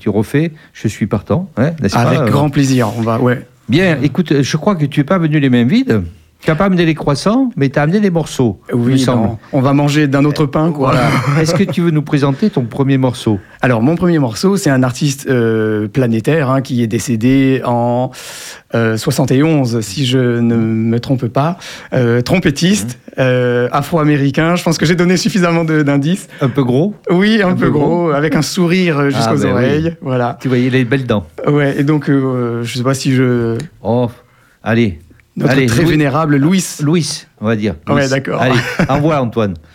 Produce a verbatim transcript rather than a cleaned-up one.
tu refais, je suis partant. Hein, n'est-ce Avec pas, grand plaisir, on va, ouais. Bien, écoute, je crois que tu n'es pas venu les mains vides. Tu n'as pas amené les croissants, mais tu as amené les morceaux. Oui, non, on va manger d'un autre pain, quoi. Voilà. Est-ce que tu veux nous présenter ton premier morceau ? Alors, mon premier morceau, c'est un artiste euh, planétaire hein, qui est décédé en euh, soixante et onze, si je ne me trompe pas. Euh, trompettiste, mmh. euh, afro-américain. Je pense que j'ai donné suffisamment de, d'indices. Un peu gros ? Oui, un, un peu, peu gros, gros, avec un sourire jusqu'aux ah, ben oreilles. Oui. Voilà. Tu voyais les belles dents. Ouais, et donc, euh, je ne sais pas si je... Oh, allez. Notre Allez, très Louis, vénérable Louis. Louis, on va dire. Louis. Ouais, d'accord. Allez, envoie Antoine.